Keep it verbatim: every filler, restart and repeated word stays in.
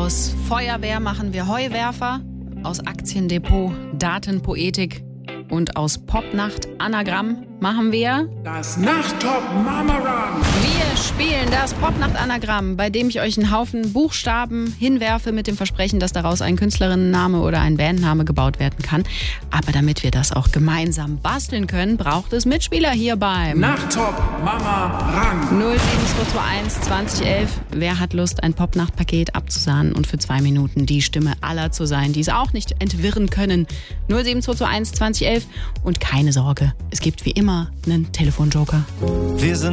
Aus Feuerwehr machen wir Heuwerfer, aus Aktiendepot Datenpoetik und aus Popnacht Anagramm machen wir das Nachttop-Mama-Run. Wir spielen das Popnacht-Anagramm, bei dem ich euch einen Haufen Buchstaben hinwerfe mit dem Versprechen, dass daraus ein Künstlerinnenname oder ein Bandname gebaut werden kann. Aber damit wir das auch gemeinsam basteln können, braucht es Mitspieler hier beim Nachttop-Mama-Run. null sieben zwei zwei eins zwanzig elf. Wer hat Lust, ein Popnacht-Paket abzusahnen und für zwei Minuten die Stimme aller zu sein, die es auch nicht entwirren können? null sieben zwei zwei eins zwanzig elf. Und keine Sorge, es gibt wie immer einen Telefonjoker. Wir sind